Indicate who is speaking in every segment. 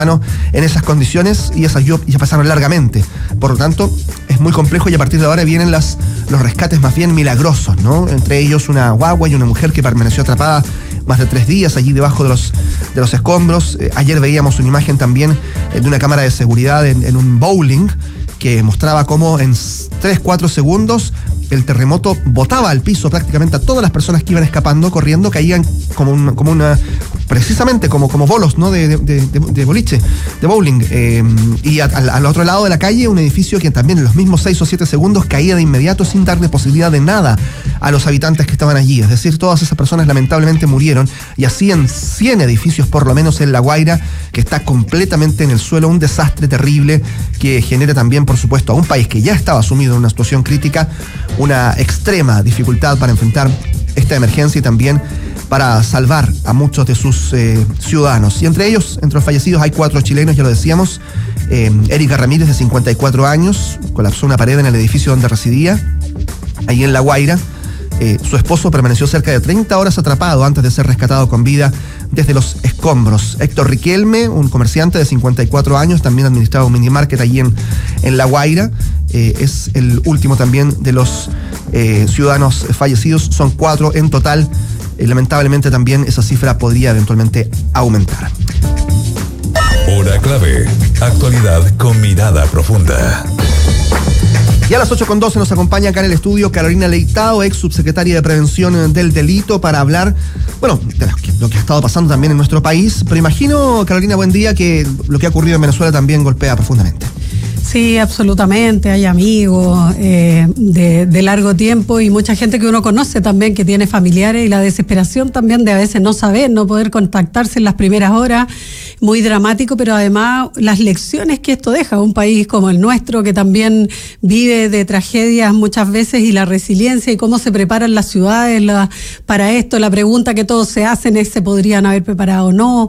Speaker 1: en esas condiciones, y esas ya pasaron largamente. Por lo tanto, es muy complejo, y a partir de ahora vienen los rescates más bien milagrosos, ¿no? Entre ellos una guagua y una mujer que permaneció atrapada más de 3 días allí debajo de los escombros. Ayer veíamos una imagen también de una cámara de seguridad en un bowling que mostraba cómo en 3-4 segundos el terremoto botaba al piso prácticamente a todas las personas que iban escapando, corriendo, caían precisamente como bolos, ¿no? de boliche, de bowling. Y al otro lado de la calle, un edificio que también en los mismos 6 o 7 segundos caía de inmediato sin darle posibilidad de nada a los habitantes que estaban allí. Es decir, todas esas personas lamentablemente murieron, y así en 100 edificios por lo menos en La Guaira, que está completamente en el suelo, un desastre terrible que genera también, por supuesto, a un país que ya estaba sumido en una situación crítica, una extrema dificultad para enfrentar esta emergencia y también para salvar a muchos de sus ciudadanos. Y entre ellos, entre los fallecidos, hay 4 chilenos, ya lo decíamos. Erika Ramírez, de 54 años, colapsó una pared en el edificio donde residía, ahí en La Guaira. Su esposo permaneció cerca de 30 horas atrapado antes de ser rescatado con vida desde los escombros. Héctor Riquelme, un comerciante de 54 años, también administraba un minimarket allí en La Guaira. Es el último también de los ciudadanos fallecidos. Son 4 en total. Lamentablemente también esa cifra podría eventualmente aumentar.
Speaker 2: Hora clave. Actualidad con mirada profunda.
Speaker 1: Y a las 8:12 nos acompaña acá en el estudio Carolina Leitao, ex subsecretaria de Prevención del Delito, para hablar, bueno, de lo que ha estado pasando también en nuestro país. Pero imagino, Carolina, buen día, que lo que ha ocurrido en Venezuela también golpea profundamente.
Speaker 3: Sí, absolutamente. Hay amigos de largo tiempo y mucha gente que uno conoce también, que tiene familiares, y la desesperación también de a veces no saber, no poder contactarse en las primeras horas. Muy dramático, pero además las lecciones que esto deja a un país como el nuestro, que también vive de tragedias muchas veces, y la resiliencia y cómo se preparan las ciudades para esto. La pregunta que todos se hacen es: ¿se podrían haber preparado o no?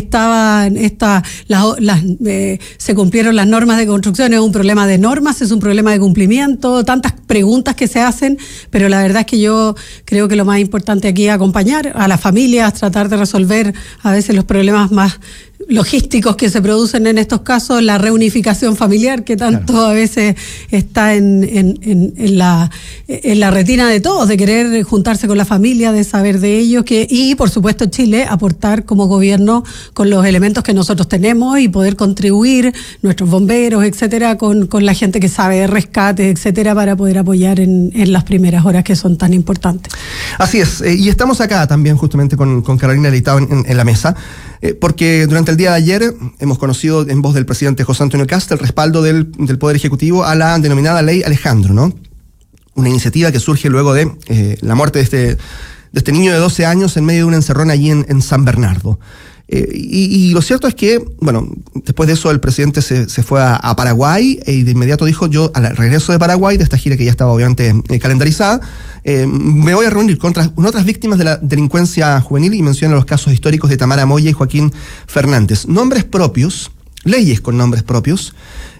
Speaker 3: Se cumplieron las normas de construcción. Es un problema de normas, es un problema de cumplimiento, tantas preguntas que se hacen, pero la verdad es que yo creo que lo más importante aquí es acompañar a las familias, tratar de resolver a veces los problemas más logísticos que se producen en estos casos, la reunificación familiar que tanto, claro, a veces está en la retina de todos, de querer juntarse con la familia, de saber de ellos, y por supuesto Chile aportar como gobierno con los elementos que nosotros tenemos y poder contribuir, nuestros bomberos, etcétera, con la gente que sabe de rescate, etcétera, para poder apoyar en las primeras horas que son tan importantes.
Speaker 1: Así es, y estamos acá también justamente con Carolina Leitao en la mesa, porque durante el día de ayer hemos conocido en voz del presidente José Antonio Kast el respaldo del Poder Ejecutivo a la denominada Ley Alejandro, ¿no? Una iniciativa que surge luego de la muerte de este niño de 12 años en medio de una encerrona allí en San Bernardo. Y lo cierto es que, bueno, después de eso el presidente se fue a Paraguay, y de inmediato dijo: yo al regreso de Paraguay, de esta gira que ya estaba obviamente calendarizada, me voy a reunir con otras víctimas de la delincuencia juvenil, y menciona los casos históricos de Tamara Moya y Joaquín Fernández. Nombres propios, leyes con nombres propios,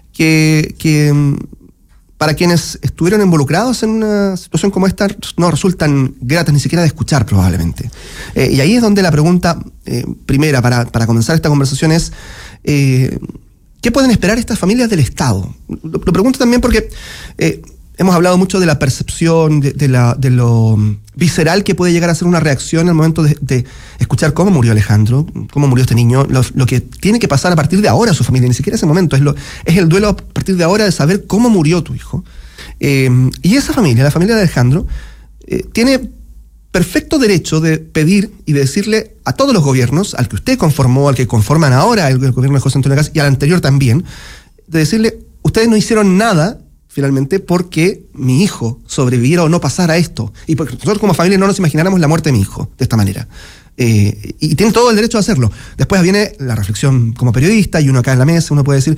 Speaker 1: que para quienes estuvieron involucrados en una situación como esta no resultan gratas ni siquiera de escuchar probablemente. Y ahí es donde la pregunta primera para comenzar esta conversación es: ¿qué pueden esperar estas familias del Estado? Lo pregunto también porque hemos hablado mucho de la percepción, de lo visceral que puede llegar a ser una reacción al momento de escuchar cómo murió Alejandro, cómo murió este niño, lo que tiene que pasar a partir de ahora a su familia, ni siquiera ese momento, es el duelo a partir de ahora de saber cómo murió tu hijo. Y esa familia, la familia de Alejandro, tiene perfecto derecho de pedir y de decirle a todos los gobiernos, al que usted conformó, al que conforman ahora el gobierno de José Antonio Kast y al anterior también, de decirle: ustedes no hicieron nada finalmente porque mi hijo sobreviviera o no pasara esto, y porque nosotros como familia no nos imagináramos la muerte de mi hijo de esta manera. Y tienen todo el derecho de hacerlo. Después viene la reflexión como periodista, y uno acá en la mesa, uno puede decir: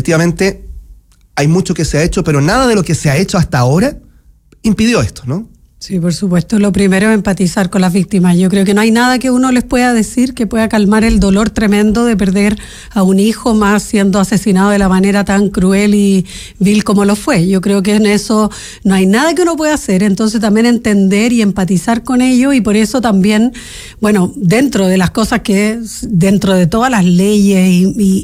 Speaker 1: efectivamente hay mucho que se ha hecho, pero nada de lo que se ha hecho hasta ahora impidió esto, ¿no?
Speaker 3: Sí, por supuesto. Lo primero es empatizar con las víctimas. Yo creo que no hay nada que uno les pueda decir que pueda calmar el dolor tremendo de perder a un hijo, más siendo asesinado de la manera tan cruel y vil como lo fue. Yo creo que en eso no hay nada que uno pueda hacer. Entonces también entender y empatizar con ellos, y por eso también, bueno, dentro de las cosas que, dentro de todas las leyes y